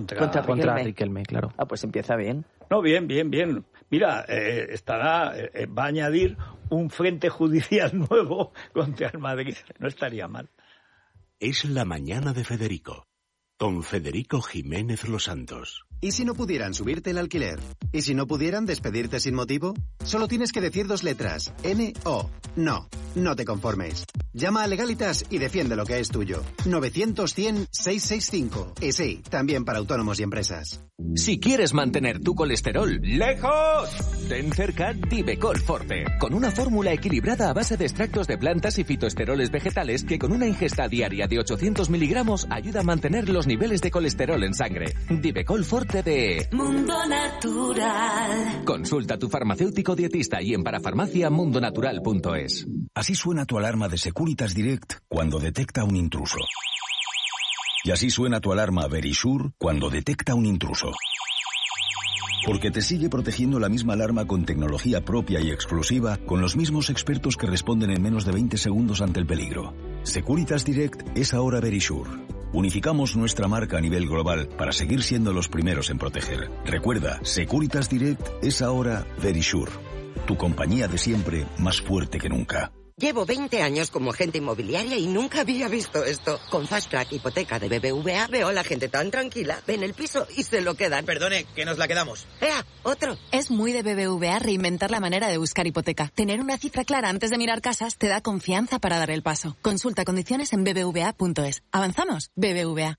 contra Riquelme, claro. Ah, pues empieza bien. No, bien. Mira, va a añadir un frente judicial nuevo contra el Madrid. No estaría mal. Es la mañana de Federico, con Federico Jiménez Los Santos. ¿Y si no pudieran subirte el alquiler? ¿Y si no pudieran despedirte sin motivo? Solo tienes que decir 2 letras. N-O. No te conformes. Llama a Legalitas y defiende lo que es tuyo. 900-100-665. Y sí, también para autónomos y empresas. Si quieres mantener tu colesterol lejos, ten cerca Divecol Forte, con una fórmula equilibrada a base de extractos de plantas y fitoesteroles vegetales que con una ingesta diaria de 800 miligramos ayuda a mantener los niveles de colesterol en sangre. Divecol Forte de Mundo Natural. Consulta a tu farmacéutico dietista y en parafarmacia.mundonatural.es. Así suena tu alarma de Securitas Direct cuando detecta un intruso. Y así suena tu alarma Verisure cuando detecta un intruso. Porque te sigue protegiendo la misma alarma con tecnología propia y exclusiva, con los mismos expertos que responden en menos de 20 segundos ante el peligro. Securitas Direct es ahora Verisure. Unificamos nuestra marca a nivel global para seguir siendo los primeros en proteger. Recuerda, Securitas Direct es ahora Verisure. Tu compañía de siempre, más fuerte que nunca. Llevo 20 años como agente inmobiliaria y nunca había visto esto. Con Fast Track Hipoteca de BBVA veo a la gente tan tranquila. Ven el piso y se lo quedan. Perdone, que nos la quedamos. ¡Ea! ¡Otro! Es muy de BBVA reinventar la manera de buscar hipoteca. Tener una cifra clara antes de mirar casas te da confianza para dar el paso. Consulta condiciones en bbva.es. ¿Avanzamos? BBVA.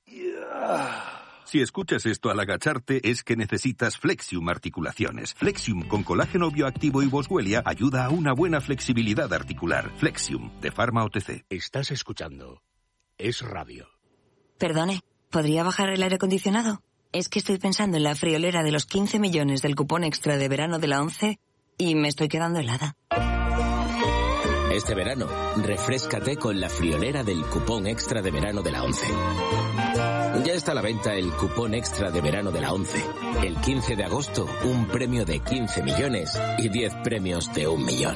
Si escuchas esto al agacharte es que necesitas Flexium Articulaciones. Flexium con colágeno bioactivo y boswellia ayuda a una buena flexibilidad articular. Flexium, de Pharma OTC. Estás escuchando Es Radio. Perdone, ¿podría bajar el aire acondicionado? Es que estoy pensando en la friolera de los 15 millones del cupón extra de verano de la 11 y me estoy quedando helada. Este verano, refréscate con la friolera del cupón extra de verano de la 11. Ya está a la venta el cupón extra de verano de la 11. El 15 de agosto, un premio de 15 millones y 10 premios de 1 millón.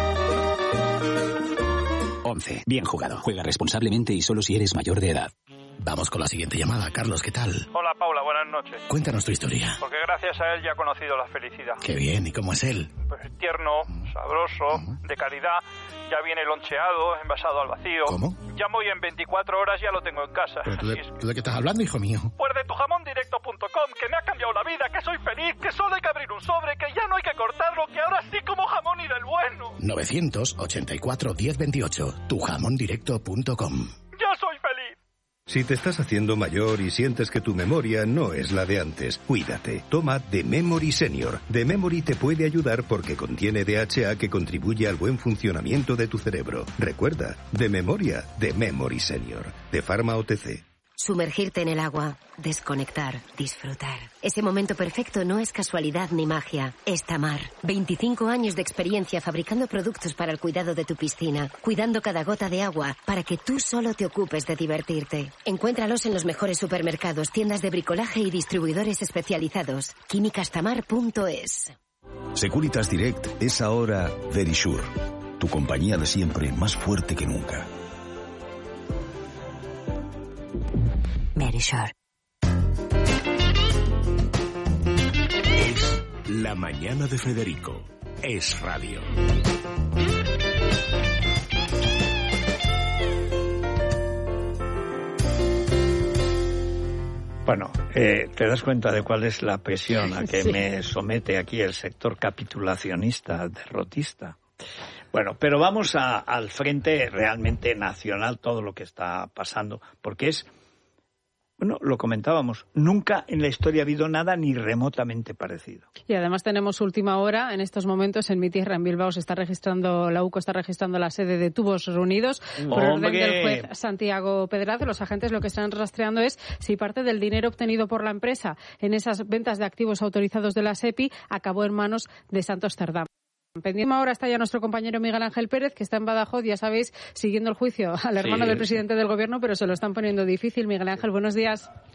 11. Bien jugado. Juega responsablemente y solo si eres mayor de edad. Vamos con la siguiente llamada. Carlos, ¿qué tal? Hola, Paula, buenas noches. Cuéntanos tu historia. Porque gracias a él ya he conocido la felicidad. Qué bien, ¿y cómo es él? Pues tierno, sabroso, de calidad, ya viene loncheado, envasado al vacío. ¿Cómo? Llamo y en 24 horas ya lo tengo en casa. ¿Pero tú de qué estás hablando, hijo mío? Pues de tujamondirecto.com, que me ha cambiado la vida, que soy feliz, que solo hay que abrir un sobre, que ya no hay que cortarlo, que ahora sí como jamón y del bueno. 984 1028, tujamondirecto.com. ¡Ya soy feliz! Si te estás haciendo mayor y sientes que tu memoria no es la de antes, cuídate. Toma The Memory Senior. The Memory te puede ayudar porque contiene DHA que contribuye al buen funcionamiento de tu cerebro. Recuerda, de memoria, The Memory Senior. De Pharma OTC. Sumergirte en el agua, desconectar, disfrutar. Ese momento perfecto no es casualidad ni magia, es Tamar. 25 años de experiencia fabricando productos para el cuidado de tu piscina, cuidando cada gota de agua para que tú solo te ocupes de divertirte. Encuéntralos en los mejores supermercados, tiendas de bricolaje y distribuidores especializados. Químicastamar.es. Securitas Direct es ahora Verisure. Tu compañía de siempre, más fuerte que nunca. Verisure. Es la mañana de Federico. Es Radio. Bueno, te das cuenta de cuál es la presión a que me somete aquí el sector capitulacionista, derrotista. Bueno, pero vamos al frente realmente nacional, todo lo que está pasando, porque es, bueno, lo comentábamos, nunca en la historia ha habido nada ni remotamente parecido. Y además tenemos última hora, en estos momentos en mi tierra, en Bilbao, la UCO está registrando la sede de tubos reunidos por orden del juez Santiago Pedraza. Los agentes lo que están rastreando es si parte del dinero obtenido por la empresa en esas ventas de activos autorizados de la SEPI acabó en manos de Santos Cerdán. Pendiente ahora está ya nuestro compañero Miguel Ángel Pérez, que está en Badajoz, ya sabéis, siguiendo el juicio al hermano del presidente del gobierno, pero se lo están poniendo difícil. Miguel Ángel, buenos días.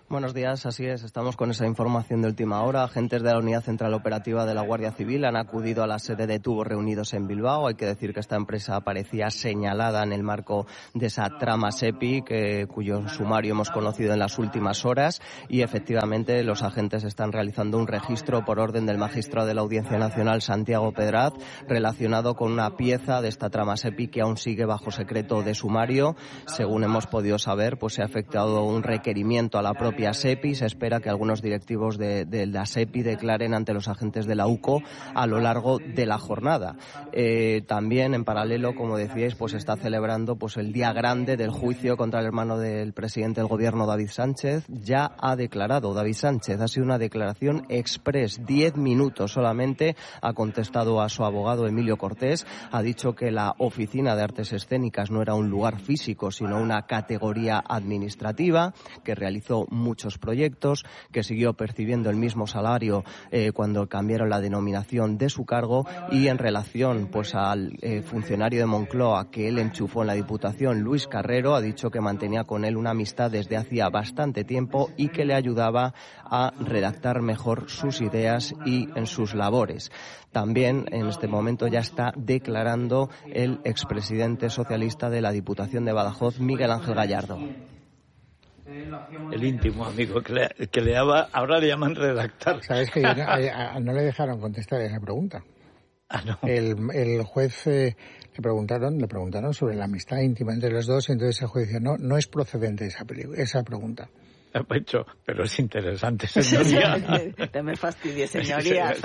Buenos días, así es. Estamos con esa información de última hora. Agentes de la Unidad Central Operativa de la Guardia Civil han acudido a la sede de Tubos Reunidos en Bilbao. Hay que decir que esta empresa aparecía señalada en el marco de esa trama SEPI, cuyo sumario hemos conocido en las últimas horas. Y efectivamente los agentes están realizando un registro por orden del magistrado de la Audiencia Nacional, Santiago Pedraz, relacionado con una pieza de esta trama SEPI que aún sigue bajo secreto de sumario. Según hemos podido saber, pues se ha efectuado un requerimiento a la propia SEPI. Se espera que algunos directivos de la SEPI declaren ante los agentes de la UCO a lo largo de la jornada. También, en paralelo, como decíais, pues se está celebrando pues el día grande del juicio contra el hermano del presidente del gobierno, David Sánchez. Ya ha declarado David Sánchez, ha sido una declaración express, 10 minutos solamente. Ha contestado a su abogado Emilio Cortés, ha dicho que la Oficina de Artes Escénicas no era un lugar físico, sino una categoría administrativa, que realizó muchos proyectos, que siguió percibiendo el mismo salario cuando cambiaron la denominación de su cargo, y en relación pues al funcionario de Moncloa que él enchufó en la Diputación, Luis Carrero, ha dicho que mantenía con él una amistad desde hacía bastante tiempo y que le ayudaba a redactar mejor sus ideas y en sus labores. También en este momento ya está declarando el expresidente socialista de la Diputación de Badajoz, Miguel Ángel Gallardo. El íntimo amigo que le daba, ahora le llaman redactar. Sabes que no le dejaron contestar esa pregunta. No. El juez le preguntaron sobre la amistad íntima entre los dos, y entonces el juez decía, no es procedente esa pregunta. Pero es interesante, señoría. No me fastidie, señoría.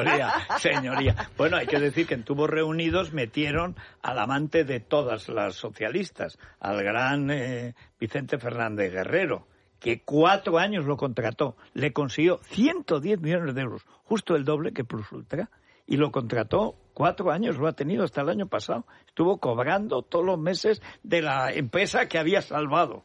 Señoría. Bueno, hay que decir que en Tubos Reunidos metieron al amante de todas las socialistas, al gran Vicente Fernández Guerrero, que 4 años lo contrató. Le consiguió 110 millones de euros, justo el doble que Plus Ultra, y lo contrató 4 años, lo ha tenido hasta el año pasado. Estuvo cobrando todos los meses de la empresa que había salvado.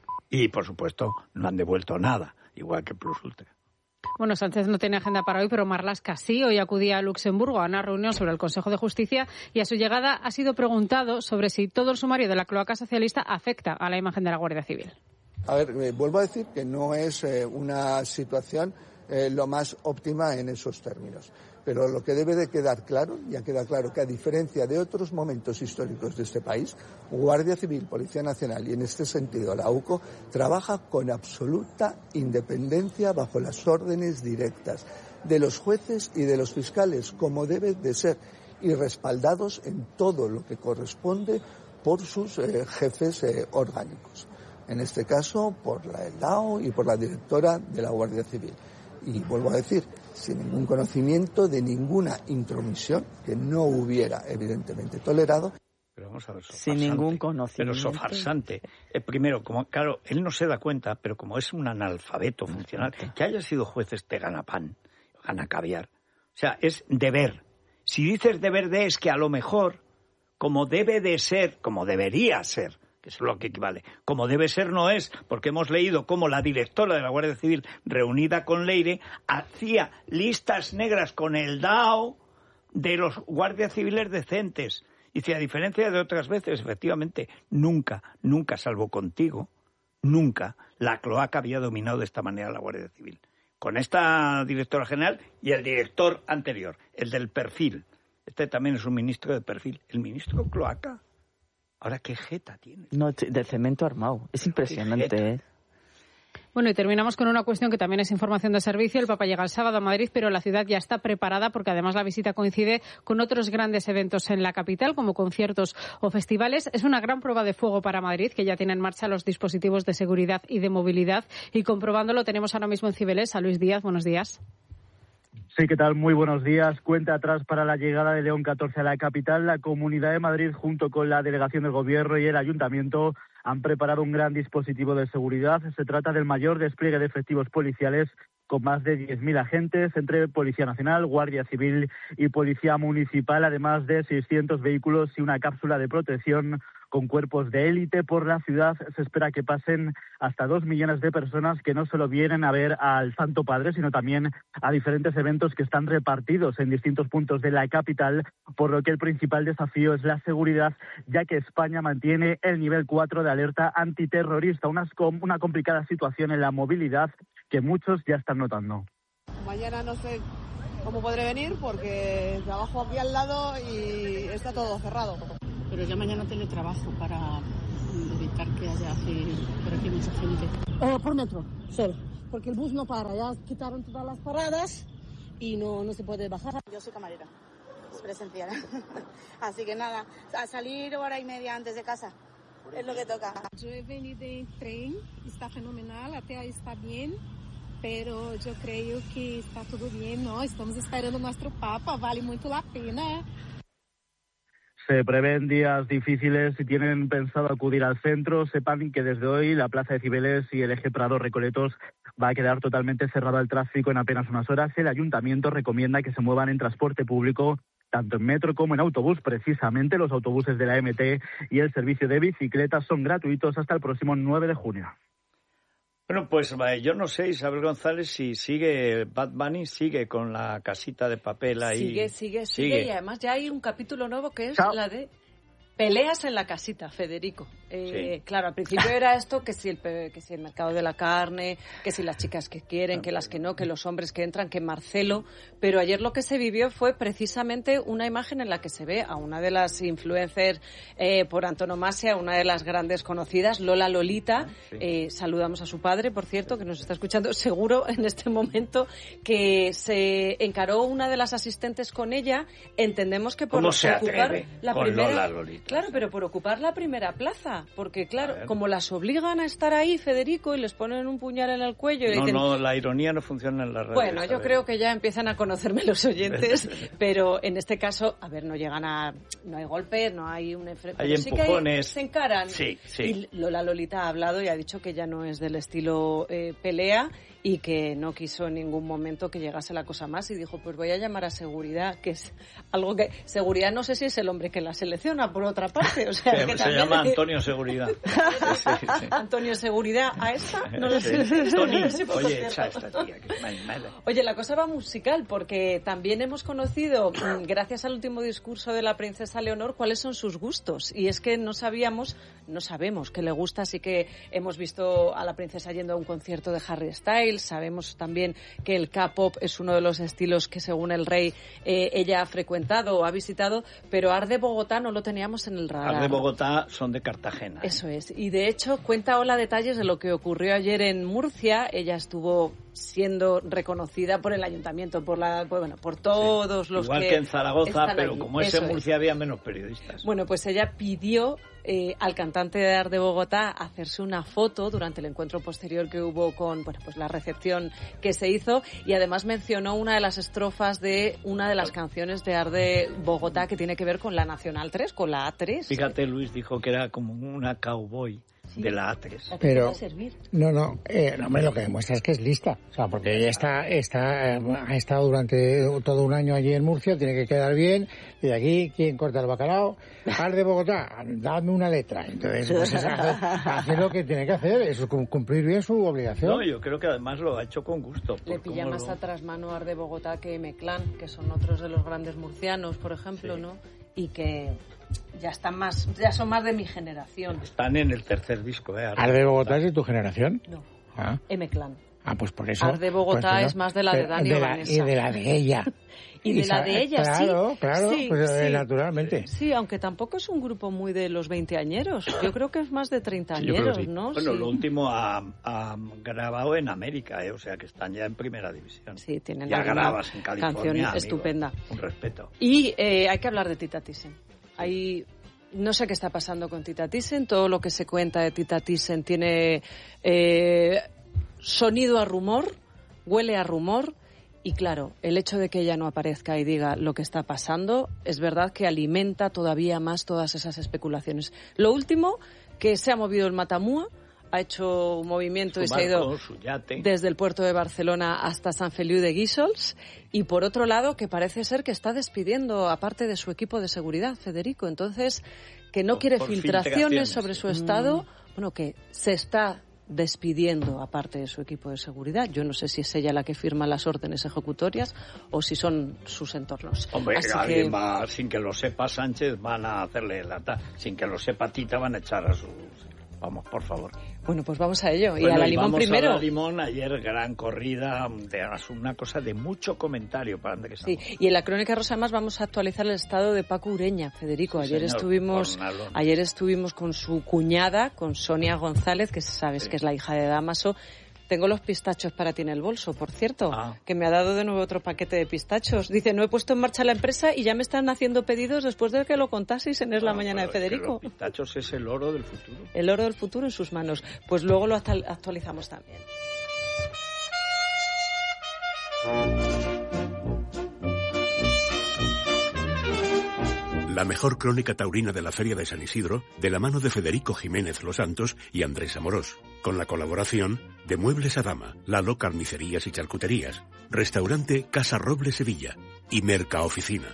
Y, por supuesto, no han devuelto nada, igual que Plus Ultra. Bueno, Sánchez no tiene agenda para hoy, pero Marlaska sí. Hoy acudía a Luxemburgo a una reunión sobre el Consejo de Justicia y a su llegada ha sido preguntado sobre si todo el sumario de la cloaca socialista afecta a la imagen de la Guardia Civil. A ver, vuelvo a decir que no es una situación lo más óptima en esos términos. Pero lo que debe de quedar claro, ya queda claro que a diferencia de otros momentos históricos de este país, Guardia Civil, Policía Nacional y en este sentido la UCO trabaja con absoluta independencia bajo las órdenes directas de los jueces y de los fiscales, como debe de ser, y respaldados en todo lo que corresponde por sus jefes orgánicos. En este caso, por la DAO y por la directora de la Guardia Civil. Y vuelvo a decir, sin ningún conocimiento de ninguna intromisión que no hubiera evidentemente tolerado. Pero vamos a ver, sin ningún conocimiento. Pero farsante. Primero, claro, él no se da cuenta, pero como es un analfabeto funcional, que haya sido juez gana pan, gana caviar. O sea, es deber. Si dices deber de, es que a lo mejor, como debe de ser, como debería ser, que es lo que equivale. Como debe ser no es, porque hemos leído cómo la directora de la Guardia Civil, reunida con Leire, hacía listas negras con el DAO de los guardias civiles decentes. Y si a diferencia de otras veces, efectivamente, nunca, salvo contigo, nunca la cloaca había dominado de esta manera la Guardia Civil. Con esta directora general y el director anterior, el del perfil. Este también es un ministro de perfil. El ministro cloaca. Ahora, ¿qué jeta tiene? No, de cemento armado. Es impresionante, ¿eh? Bueno, y terminamos con una cuestión que también es información de servicio. El Papa llega el sábado a Madrid, pero la ciudad ya está preparada porque además la visita coincide con otros grandes eventos en la capital, como conciertos o festivales. Es una gran prueba de fuego para Madrid, que ya tiene en marcha los dispositivos de seguridad y de movilidad. Y comprobándolo tenemos ahora mismo en Cibeles a Luis Díaz. Buenos días. Sí, ¿qué tal? Muy buenos días. Cuenta atrás para la llegada de León XIV a la capital. La Comunidad de Madrid, junto con la Delegación del Gobierno y el Ayuntamiento, han preparado un gran dispositivo de seguridad. Se trata del mayor despliegue de efectivos policiales, con más de 10.000 agentes entre Policía Nacional, Guardia Civil y Policía Municipal, además de 600 vehículos y una cápsula de protección con cuerpos de élite por la ciudad. Se espera que pasen hasta 2 millones de personas que no solo vienen a ver al Santo Padre, sino también a diferentes eventos que están repartidos en distintos puntos de la capital, por lo que el principal desafío es la seguridad, ya que España mantiene el nivel 4 de alerta antiterrorista, una complicada situación en la movilidad que muchos ya están notando. Mañana no sé cómo podré venir porque trabajo aquí al lado y está todo cerrado. Pero ya mañana teletrabajo para evitar que haya por aquí mucha gente. Por metro, solo, porque el bus no para, ya quitaron todas las paradas y no se puede bajar. Yo soy camarera, es presencial, así que nada, a salir hora y media antes de casa, es lo que toca. Yo he venido en tren, está fenomenal, até ahí está bien. Pero yo creo que está todo bien, ¿no? Estamos esperando nuestro Papa, vale mucho la pena. Se prevén días difíciles. Si tienen pensado acudir al centro, sepan que desde hoy la Plaza de Cibeles y el eje Prado-Recoletos va a quedar totalmente cerrado al tráfico en apenas unas horas. El ayuntamiento recomienda que se muevan en transporte público, tanto en metro como en autobús. Precisamente los autobuses de la MT y el servicio de bicicletas son gratuitos hasta el próximo 9 de junio. Bueno, pues yo no sé, Isabel González, si sigue Bad Bunny, sigue con la casita de papel ahí. Sigue. Y además ya hay un capítulo nuevo que es la de peleas en la casita, Federico. Sí. Claro, al principio era esto, que si el mercado de la carne, que si las chicas que quieren, que las que no, que los hombres que entran, que Marcelo. Pero ayer lo que se vivió fue precisamente una imagen en la que se ve a una de las influencers por antonomasia, una de las grandes conocidas, Lola Lolita. Sí. Saludamos a su padre, por cierto, que nos está escuchando seguro en este momento, que se encaró una de las asistentes con ella. Entendemos que por ocupar la primera... Lola Lolita? Claro, pero por ocupar la primera plaza, porque claro, como las obligan a estar ahí, Federico, y les ponen un puñal en el cuello y dicen... No, la ironía no funciona en la radio. Bueno, yo creo que ya empiezan a conocerme los oyentes, pero en este caso, a ver, no hay golpes, no hay un... Hay empujones. Sí que se encaran. Sí. Y Lola Lolita ha hablado y ha dicho que ya no es del estilo pelea y que no quiso en ningún momento que llegase la cosa más, y dijo, pues voy a llamar a seguridad, que es algo que... Seguridad no sé si es el hombre que la selecciona, por otra parte. O sea, que se llama Antonio Seguridad. Sí. Antonio Seguridad, ¿a esta? No lo sé. Tony, oye, esta tía, que madre. Oye, la cosa va musical, porque también hemos conocido, gracias al último discurso de la princesa Leonor, cuáles son sus gustos. Y es que no sabemos que le gusta, así que hemos visto a la princesa yendo a un concierto de Harry Styles. Sabemos también que el K-pop es uno de los estilos que, según el rey, ella ha frecuentado o ha visitado, pero Art de Bogotá no lo teníamos en el radar. Art de Bogotá son de Cartagena. Eso es. Y de hecho, cuenta Ola detalles de lo que ocurrió ayer en Murcia. Ella estuvo siendo reconocida por el ayuntamiento, por todos los igual que en Zaragoza, pero allí. Como es en Murcia había menos periodistas. Bueno, pues ella pidió al cantante de Art de Bogotá hacerse una foto durante el encuentro posterior que hubo con la recepción que se hizo, y además mencionó una de las estrofas de una de las canciones de Art de Bogotá que tiene que ver con la Nacional 3, con la A3. Fíjate, Luis dijo que era como una cowboy. Sí. De la A3. Pero no, lo que demuestra es que es lista, o sea, porque ella ha estado durante todo un año allí en Murcia, tiene que quedar bien, y de aquí, ¿quién corta el bacalao? Al de Bogotá, dame una letra. Entonces, pues hace lo que tiene que hacer, es cumplir bien su obligación. No, yo creo que además lo ha hecho con gusto. Le pilla más atrás mano Art de Bogotá que M-Clan, que son otros de los grandes murcianos, por ejemplo, sí. ¿No? Y que ya son más de mi generación. Están en el tercer disco, ¿Art de Bogotá es de tu generación? No. M-Clan. Pues por eso. Art de Bogotá pues, es más de la de Dani y Vanessa. Y de la de ella. Y de la de ella, claro, sí. Claro, sí, pues sí. Naturalmente. Sí, aunque tampoco es un grupo muy de los 20añeros. Yo creo que es más de 30añeros, sí. ¿No? Bueno, sí. Lo último ha grabado en América, o sea que están ya en primera división. Sí, tienen ya grabas en California, canción amigo, estupenda. Un respeto. Y hay que hablar de Tita Thyssen. No sé qué está pasando con Tita Thyssen. Todo lo que se cuenta de Tita Thyssen tiene sonido a rumor, huele a rumor. Y claro, el hecho de que ella no aparezca y diga lo que está pasando, es verdad que alimenta todavía más todas esas especulaciones. Lo último, que se ha movido el Matamua, ha hecho un movimiento y se ha ido desde el puerto de Barcelona hasta Sant Feliu de Guíxols. Y por otro lado, que parece ser que está despidiendo a parte de su equipo de seguridad, Federico. Entonces, que no quiere por filtraciones sobre su estado, bueno, que se está despidiendo a parte de su equipo de seguridad. Yo no sé si es ella la que firma las órdenes ejecutorias o si son sus entornos. Hombre, Así alguien que... va, sin que lo sepa Sánchez, van a hacerle sin que lo sepa Tita, van a echar a su... Vamos, por favor. Bueno, pues vamos a ello. Bueno, y a la Limón primero. A la Limón, ayer gran corrida, una cosa de mucho comentario para Andrés. Sí, y en la Crónica Rosa además vamos a actualizar el estado de Paco Ureña, Federico. Ayer estuvimos con su cuñada, con Sonia González, que sabes que es la hija de Dámaso. Tengo los pistachos para ti en el bolso, por cierto, que me ha dado de nuevo otro paquete de pistachos. Dice, no he puesto en marcha la empresa y ya me están haciendo pedidos después de que lo contaseis en Es la Mañana de Federico. Los pistachos es el oro del futuro. El oro del futuro en sus manos. Pues luego lo actualizamos también. La mejor crónica taurina de la Feria de San Isidro, de la mano de Federico Jiménez Los Santos y Andrés Amorós, con la colaboración de Muebles Adama, Lalo Carnicerías y Charcuterías, Restaurante Casa Roble Sevilla y Merca Oficina.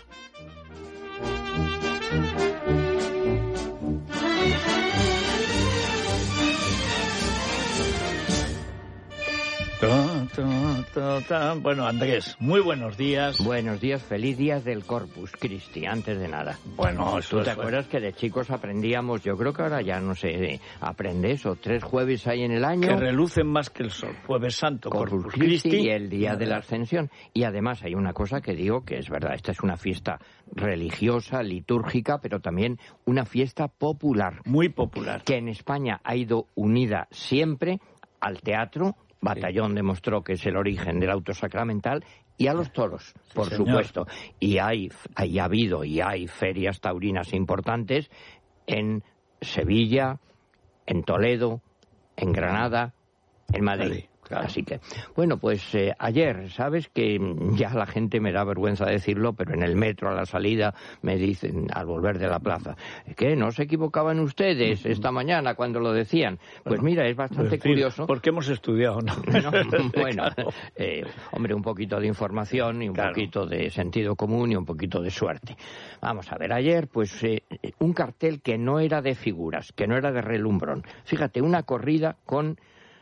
Bueno, Andrés, muy buenos días. Buenos días, feliz día del Corpus Christi, antes de nada. Bueno, ¿tú te acuerdas que de chicos aprendíamos? Yo creo que ahora ya no sé, aprende eso, 3 jueves hay en el año. Que relucen más que el sol, Jueves Santo, Corpus Christi y el día de la Ascensión. Y además hay una cosa que digo que es verdad, esta es una fiesta religiosa, litúrgica, pero también una fiesta popular. Muy popular. Que en España ha ido unida siempre al teatro. Batallón demostró que es el origen del auto sacramental, y a los toros, por supuesto. Y ha habido y hay ferias taurinas importantes en Sevilla, en Toledo, en Granada, en Madrid. Claro. Así que, bueno, pues ayer, sabes que ya la gente me da vergüenza decirlo, pero en el metro a la salida me dicen, al volver de la plaza, que no se equivocaban ustedes esta mañana cuando lo decían. Pues mira, es bastante curioso. Porque hemos estudiado, ¿no? Bueno, hombre, un poquito de información y un poquito de sentido común y un poquito de suerte. Vamos a ver, ayer, pues un cartel que no era de figuras, que no era de relumbrón. Fíjate, una corrida con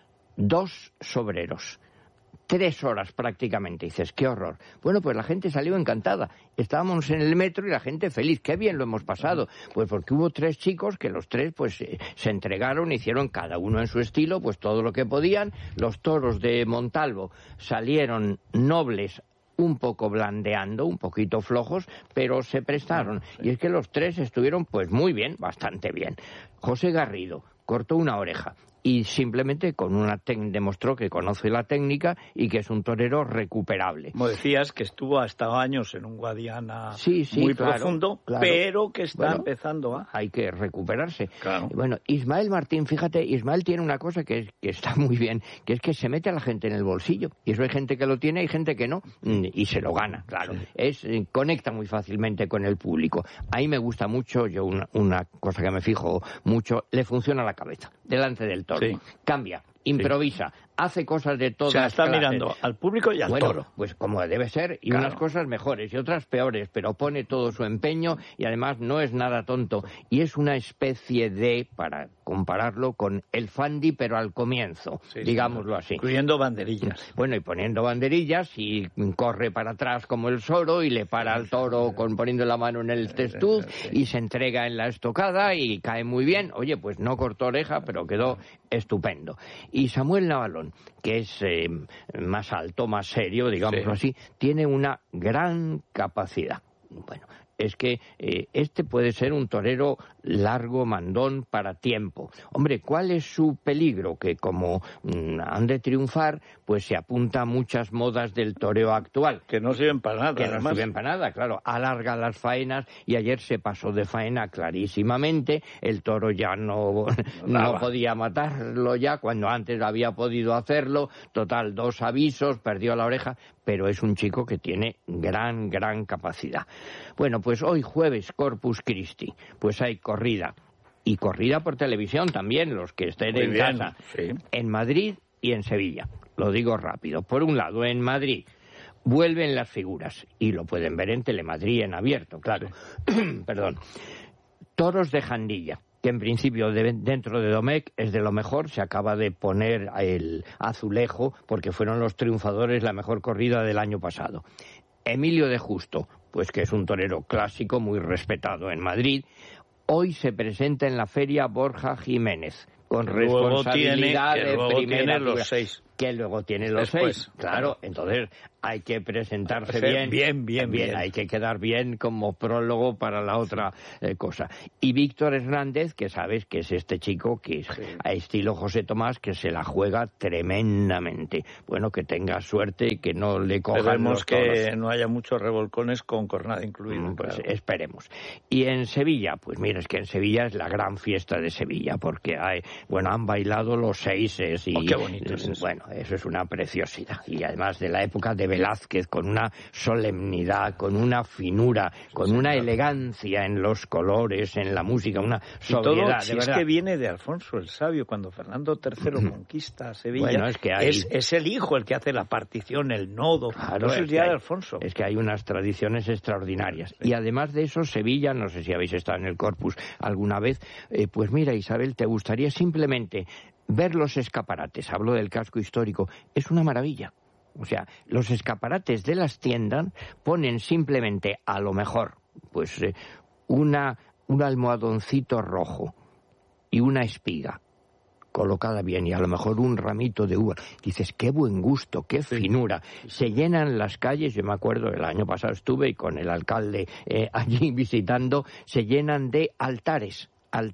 2 sobreros, 3 horas prácticamente. Dices, qué horror. Bueno, pues la gente salió encantada. Estábamos en el metro y la gente feliz. Qué bien lo hemos pasado. Pues porque hubo 3 chicos que los 3 pues se entregaron, hicieron cada uno en su estilo pues todo lo que podían. Los toros de Montalvo salieron nobles, un poco blandeando, un poquito flojos, pero se prestaron. Y es que los 3 estuvieron pues muy bien, bastante bien. José Garrido cortó una oreja y simplemente con una demostró que conoce la técnica y que es un torero recuperable. Como decías, que ha estado años en un Guadiana muy profundo, pero que está empezando a... Hay que recuperarse. Claro. Bueno, Ismael Martín, fíjate, Ismael tiene una cosa que está muy bien, que es que se mete a la gente en el bolsillo. Y eso hay gente que lo tiene, hay gente que no, y se lo gana, claro. Sí. Conecta muy fácilmente con el público. Ahí me gusta mucho, yo una cosa que me fijo mucho, le funciona la cabeza, delante del toro. Sí. Cambia, improvisa, hace cosas de todas clases. Está mirando al público y al toro. Pues como debe ser, y unas cosas mejores y otras peores, pero pone todo su empeño y además no es nada tonto. Y es una especie de, para compararlo con el Fandi, pero al comienzo, digámoslo así. Incluyendo banderillas. Bueno, y poniendo banderillas y corre para atrás como el Soro y le para al toro poniendo la mano en el testuz y se entrega en la estocada y cae muy bien. Oye, pues no cortó oreja, pero quedó estupendo. Y Samuel Navalón, que es más alto, más serio, digámoslo así, tiene una gran capacidad. Bueno, es que este puede ser un torero largo, mandón, para tiempo. Hombre, ¿cuál es su peligro? Que como han de triunfar, pues se apunta a muchas modas del toreo actual. Que no sirven para nada, Que no sirven para nada, claro. Alarga las faenas y ayer se pasó de faena clarísimamente. El toro ya no podía matarlo ya, cuando antes había podido hacerlo. Total, 2 avisos, perdió la oreja, pero es un chico que tiene gran capacidad. Bueno, pues hoy jueves, Corpus Christi, pues hay corrida. Y corrida por televisión también, los que estén en casa. Sí. En Madrid y en Sevilla. Lo digo rápido. Por un lado, en Madrid vuelven las figuras. Y lo pueden ver en Telemadrid en abierto, claro. Perdón. Toros de Jandilla, que en principio dentro de Domecq es de lo mejor, se acaba de poner el azulejo porque fueron los triunfadores, la mejor corrida del año pasado. Emilio de Justo, pues que es un torero clásico muy respetado en Madrid, hoy se presenta en la feria Borja Jiménez, con responsabilidad de primera los 6. Que luego tiene los 6, claro, entonces hay que presentarse bien, hay que quedar bien como prólogo para la otra cosa. Y Víctor Hernández, que sabes que es este chico que es a estilo José Tomás, que se la juega tremendamente. Bueno, que tenga suerte y que no le cojan Esperemos los toros. que no haya muchos revolcones con cornada incluido. Pues esperemos. Y en Sevilla, pues mira, es que en Sevilla es la gran fiesta de Sevilla, porque han bailado los 6 y qué bonito es eso. Bueno, eso es una preciosidad. Y además de la época de Velázquez, con una solemnidad, con una finura, con una elegancia en los colores, en la música, una sobriedad. Si es que viene de Alfonso el Sabio, cuando Fernando III conquista Sevilla. Bueno, es que es el hijo el que hace la partición, el nodo. Claro, no es el día de Alfonso. Es que hay unas tradiciones extraordinarias. Sí. Y además de eso, Sevilla, no sé si habéis estado en el Corpus alguna vez, pues mira, Isabel, te gustaría simplemente ver los escaparates, hablo del casco histórico, es una maravilla. O sea, los escaparates de las tiendas ponen simplemente, a lo mejor, pues un almohadoncito rojo y una espiga colocada bien, y a lo mejor un ramito de uva. Dices, qué buen gusto, qué finura. Se llenan las calles, yo me acuerdo, el año pasado estuve y con el alcalde allí visitando, se llenan de altares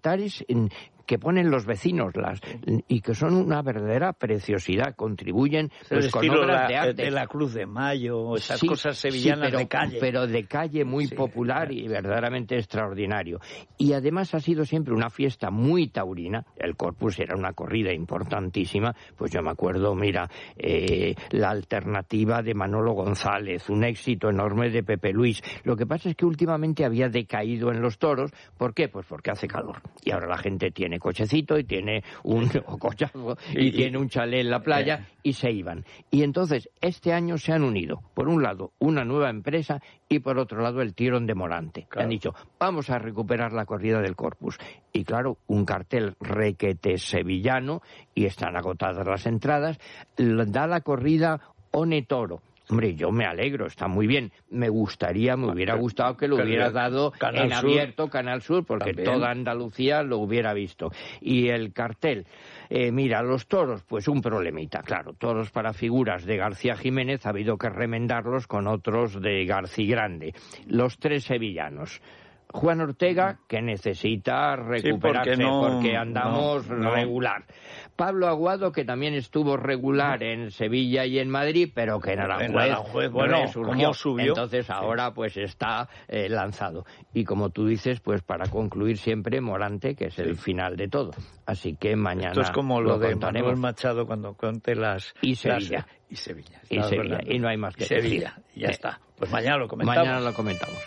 que ponen los vecinos y que son una verdadera preciosidad, contribuyen pues, con obras de arte. De la Cruz de Mayo, esas cosas sevillanas de calle. Pero de calle muy popular y verdaderamente extraordinario. Y además ha sido siempre una fiesta muy taurina, el Corpus era una corrida importantísima, pues yo me acuerdo, mira, la alternativa de Manolo González, un éxito enorme de Pepe Luis. Lo que pasa es que últimamente había decaído en los toros, ¿por qué? Pues porque hace calor. Y ahora la gente tiene cochecito y tiene un cochazo y tiene un chalet en la playa y se iban. Y entonces este año se han unido, por un lado, una nueva empresa y por otro lado el Tirón de Morante. Claro. Han dicho, vamos a recuperar la corrida del Corpus. Y claro, un cartel requete sevillano y están agotadas las entradas. Da la corrida One Toro. Hombre, yo me alegro, está muy bien. Me hubiera gustado que lo hubiera dado en abierto Canal Sur, porque también toda Andalucía lo hubiera visto. Y el cartel, mira, los toros, pues un problemita. Claro, toros para figuras de García Jiménez, ha habido que remendarlos con otros de García Grande. Los 3 sevillanos. Juan Ortega, que necesita recuperarse porque andamos regular. Pablo Aguado, que también estuvo regular en Sevilla y en Madrid, pero que en Aranjuez ¿cómo subió? Entonces ahora pues está lanzado. Y como tú dices, pues para concluir siempre Morante, que es el final de todo. Así que mañana esto es como lo de Manuel Machado cuando cuente las... Y Sevilla. Y Sevilla. Y no hay más que Sevilla. Y ya está. Pues mañana lo comentamos.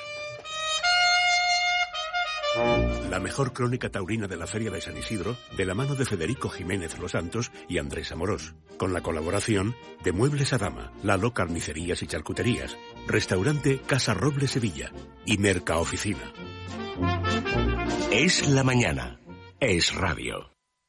La mejor crónica taurina de la Feria de San Isidro, de la mano de Federico Jiménez Los Santos y Andrés Amorós, con la colaboración de Muebles Adama, Lalo Carnicerías y Charcuterías, Restaurante Casa Roble Sevilla y Mercaoficina. Es la mañana. Es radio.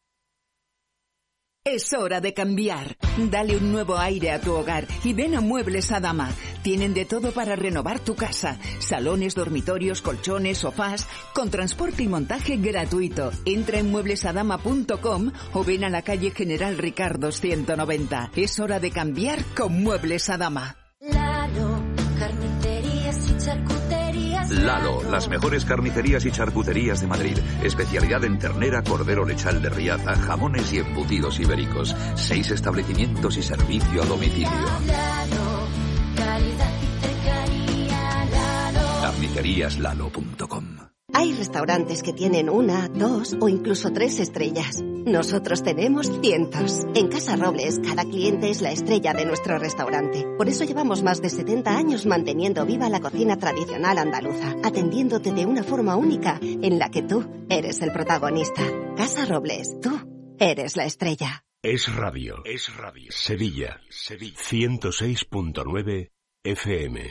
Es hora de cambiar. Dale un nuevo aire a tu hogar y ven a Muebles Adama. Tienen de todo para renovar tu casa. Salones, dormitorios, colchones, sofás, con transporte y montaje gratuito. Entra en mueblesadama.com o ven a la calle General Ricardos 190. Es hora de cambiar con Muebles Adama. Lalo, carnicerías y charcuterías. Lalo, las mejores carnicerías y charcuterías de Madrid. Especialidad en ternera, cordero lechal de Riaza, jamones y embutidos ibéricos. 6 establecimientos y servicio a domicilio. Lalo, calidad y cercanía. Lalo. Carniceríaslalo.com. Hay restaurantes que tienen 1, 2 o incluso 3 estrellas. Nosotros tenemos cientos. En Casa Robles, cada cliente es la estrella de nuestro restaurante. Por eso llevamos más de 70 años manteniendo viva la cocina tradicional andaluza, atendiéndote de una forma única en la que tú eres el protagonista. Casa Robles, tú eres la estrella. Es radio. Sevilla. 106.9 FM.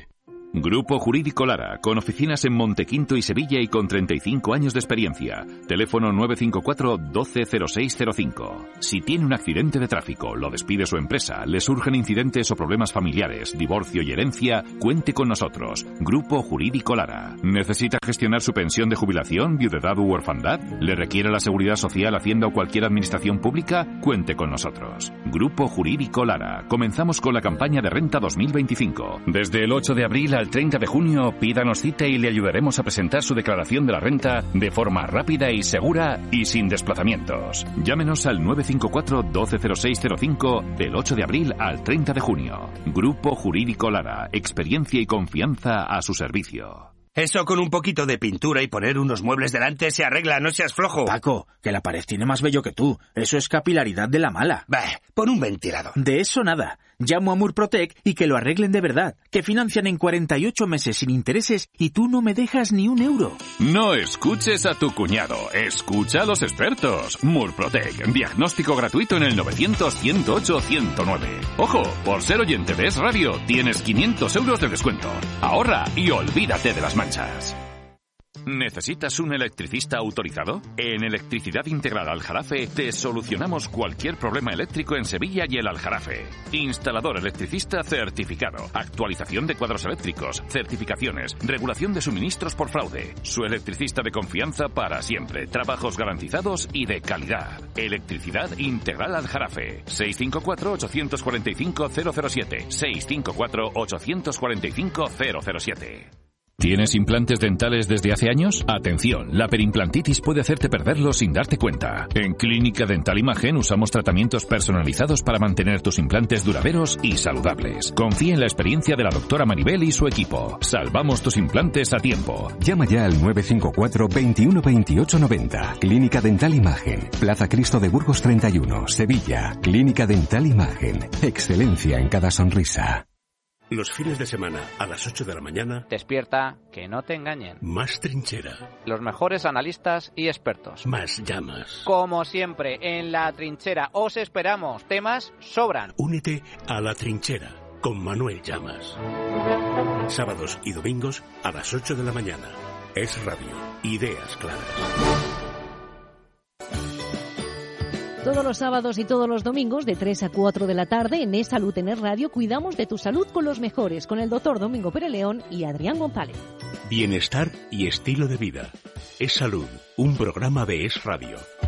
Grupo Jurídico Lara, con oficinas en Montequinto y Sevilla y con 35 años de experiencia. Teléfono 954 120605. Si tiene un accidente de tráfico, lo despide su empresa, le surgen incidentes o problemas familiares, divorcio y herencia, cuente con nosotros. Grupo Jurídico Lara. ¿Necesita gestionar su pensión de jubilación, viudedad u orfandad? ¿Le requiere la Seguridad Social, Hacienda o cualquier administración pública? Cuente con nosotros. Grupo Jurídico Lara. Comenzamos con la campaña de renta 2025. Desde el 8 de abril al 30 de junio, pídanos cita y le ayudaremos a presentar su declaración de la renta de forma rápida y segura y sin desplazamientos. Llámenos al 954 120605 del 8 de abril al 30 de junio. Grupo Jurídico Lara. Experiencia y confianza a su servicio. Eso con un poquito de pintura y poner unos muebles delante se arregla, no seas flojo. Paco, que la pared tiene más vello que tú. Eso es capilaridad de la mala. Bah, pon un ventilador. De eso nada. Llamo a Murprotec y que lo arreglen de verdad. Que financian en 48 meses sin intereses y tú no me dejas ni un euro. No escuches a tu cuñado, escucha a los expertos. Murprotec, diagnóstico gratuito en el 900-108-109. Ojo, por ser oyente de Es Radio, tienes 500 euros de descuento. Ahorra y olvídate de las manchas. ¿Necesitas un electricista autorizado? En Electricidad Integral Aljarafe te solucionamos cualquier problema eléctrico en Sevilla y el Aljarafe. Instalador electricista certificado, actualización de cuadros eléctricos, certificaciones, regulación de suministros por fraude. Su electricista de confianza para siempre, trabajos garantizados y de calidad. Electricidad Integral Aljarafe. 654-845-007. 654-845-007. ¿Tienes implantes dentales desde hace años? Atención, la perimplantitis puede hacerte perderlos sin darte cuenta. En Clínica Dental Imagen usamos tratamientos personalizados para mantener tus implantes duraderos y saludables. Confía en la experiencia de la doctora Maribel y su equipo. Salvamos tus implantes a tiempo. Llama ya al 954 21 28 90. Clínica Dental Imagen. Plaza Cristo de Burgos 31, Sevilla. Clínica Dental Imagen. Excelencia en cada sonrisa. Los fines de semana, a las 8 de la mañana... Despierta, que no te engañen. Más trinchera. Los mejores analistas y expertos. Más llamas. Como siempre, en La Trinchera os esperamos. Temas sobran. Únete a La Trinchera con Manuel Llamas. Sábados y domingos a las 8 de la mañana. Es Radio. Ideas claras. Todos los sábados y todos los domingos de 3 a 4 de la tarde en Es Salud en Es Radio cuidamos de tu salud con los mejores, con el doctor Domingo Pérez León y Adrián González. Bienestar y estilo de vida. Es Salud, un programa de Es Radio.